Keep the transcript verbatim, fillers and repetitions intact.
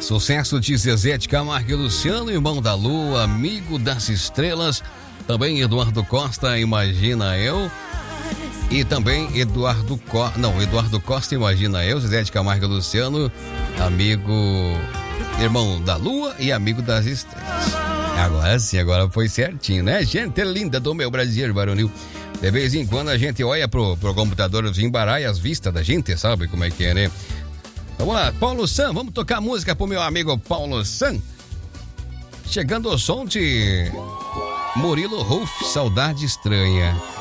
Sucesso de Zezé de Camargo e Luciano, irmão da lua, amigo das estrelas. Também Eduardo Costa, Imagina Eu. E também Eduardo Costa, não, Eduardo Costa, Imagina Eu, Zezé de Camargo e Luciano, amigo, irmão da lua e amigo das estrelas. Agora sim, agora foi certinho, né? Gente linda do meu Brasil, varonil. De vez em quando a gente olha pro, pro computador e embaralha as vistas da gente, sabe como é que é, né? Vamos lá, Paulo Sam, vamos tocar música pro meu amigo Paulo Sam. Chegando ao som de Murilo Ruf, Saudade Estranha.